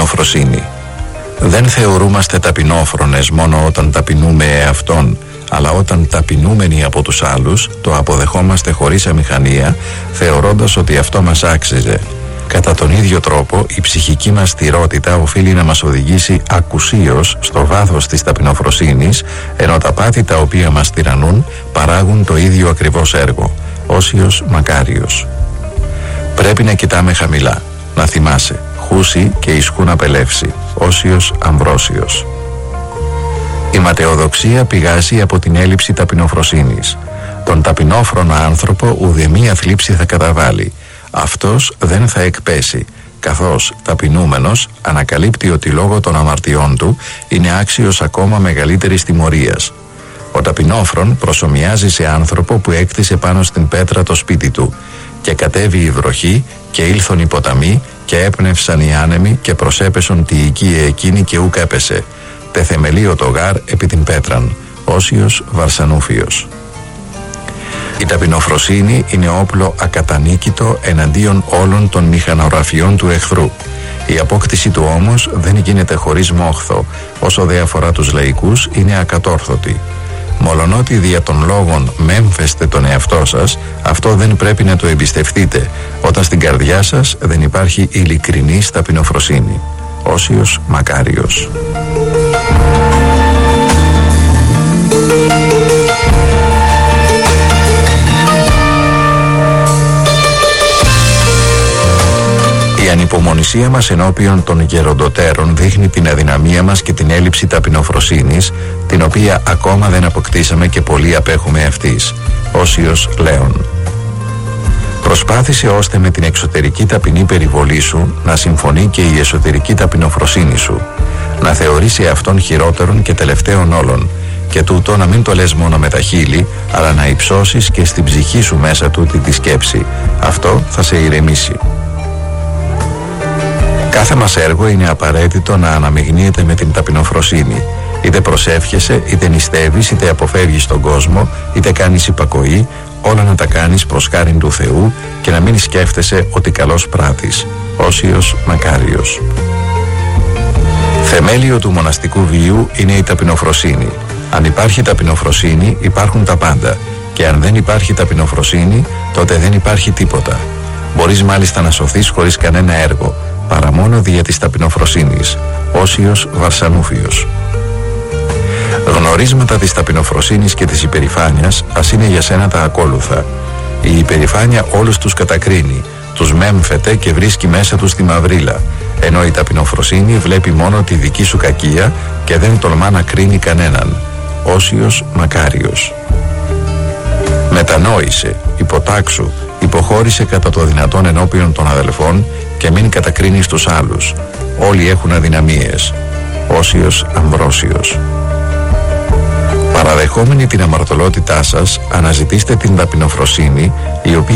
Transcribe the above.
ταπεινοφροσύνη. Δεν θεωρούμαστε ταπεινόφρονες μόνο όταν ταπεινούμε εαυτόν, αλλά όταν ταπεινούμενοι από τους άλλους το αποδεχόμαστε χωρίς αμηχανία, θεωρώντας ότι αυτό μας άξιζε. Κατά τον ίδιο τρόπο, η ψυχική μας στηρότητα οφείλει να μας οδηγήσει ακουσίως στο βάθος της ταπεινοφροσύνης, ενώ τα πάθη τα οποία μας τυραννούν παράγουν το ίδιο ακριβώς έργο. Όσιος μακάριος. Πρέπει να κοιτάμε χαμηλά, να θυμάσαι, χούσι και ισχούν απελεύσει. Όσιος Αμβρόσιος. Η ματαιοδοξία πηγάζει από την έλλειψη ταπεινοφροσύνης. Τον ταπεινόφρονο άνθρωπο ουδεμία θλίψη θα καταβάλει. Αυτός δεν θα εκπέσει, καθώς ταπεινούμενος ανακαλύπτει ότι λόγω των αμαρτιών του είναι άξιος ακόμα μεγαλύτερης τιμωρίας. Ο ταπεινόφρον προσομοιάζει σε άνθρωπο που έκτισε πάνω στην πέτρα το σπίτι του και κατέβη η βροχή και ήλθον οι ποταμοί και έπνευσαν οι άνεμοι και προσέπεσον τη οικία εκείνη και ούκ έπεσε. Τεθεμελίω το γάρ επί την πέτραν. Όσιος Βαρσανούφιος. Η ταπεινοφροσύνη είναι όπλο ακατανίκητο εναντίον όλων των μηχανογραφιών του εχθρού. Η απόκτηση του όμως δεν γίνεται χωρίς μόχθο, όσο δε αφορά τους λαϊκούς είναι ακατόρθωτη. Μολονότι δια των λόγων μέμφεστε τον εαυτό σας, αυτό δεν πρέπει να το εμπιστευτείτε, όταν στην καρδιά σας δεν υπάρχει ειλικρινής ταπεινοφροσύνη. Όσιος Μακάριος. Η ανυπομονησία μας ενώπιον των γεροντοτέρων δείχνει την αδυναμία μας και την έλλειψη ταπεινοφροσύνης, την οποία ακόμα δεν αποκτήσαμε και πολύ απέχουμε αυτής. Όσιος Λέων. Προσπάθησε ώστε με την εξωτερική ταπεινή περιβολή σου να συμφωνεί και η εσωτερική ταπεινοφροσύνη σου, να θεωρήσει αυτόν χειρότερον και τελευταίον όλων, και τούτο να μην το λες μόνο με τα χείλη, αλλά να υψώσεις και στην ψυχή σου μέσα του τη σκέψη. Αυτό θα σε ηρεμήσει. Κάθε μας έργο είναι απαραίτητο να αναμειγνύεται με την ταπεινοφροσύνη. Είτε προσεύχεσαι, είτε νηστεύεις, είτε αποφεύγεις τον κόσμο, είτε κάνεις υπακοή, όλα να τα κάνεις προς χάριν του Θεού και να μην σκέφτεσαι ότι καλώς πράττεις. Όσιος Μακάριος. Θεμέλιο του μοναστικού βίου είναι η ταπεινοφροσύνη. Αν υπάρχει ταπεινοφροσύνη, υπάρχουν τα πάντα. Και αν δεν υπάρχει ταπεινοφροσύνη, τότε δεν υπάρχει τίποτα. Μπορείς μάλιστα να σωθείς χωρίς κανένα έργο, παρά μόνο δια της ταπεινοφροσύνης. Όσιος Βαρσανούφιος. Γνωρίσματα της ταπεινοφροσύνης και της υπερηφάνειας ας είναι για σένα τα ακόλουθα. Η υπερηφάνεια όλους τους κατακρίνει, τους μέμφεται και βρίσκει μέσα τους τη μαυρίλα, ενώ η ταπεινοφροσύνη βλέπει μόνο τη δική σου κακία και δεν τολμά να κρίνει κανέναν. Όσιος Μακάριος. Μετανόησε, υποτάξου, υποχώρησε κατά το δυνατόν ενώπιον των αδελφών και μην κατακρίνεις τους άλλους. Όλοι έχουν αδυναμίες. Όσιος Αμβρόσιος. Παραδεχόμενοι την αμαρτωλότητά σας, αναζητήστε την ταπεινοφροσύνη, η οποία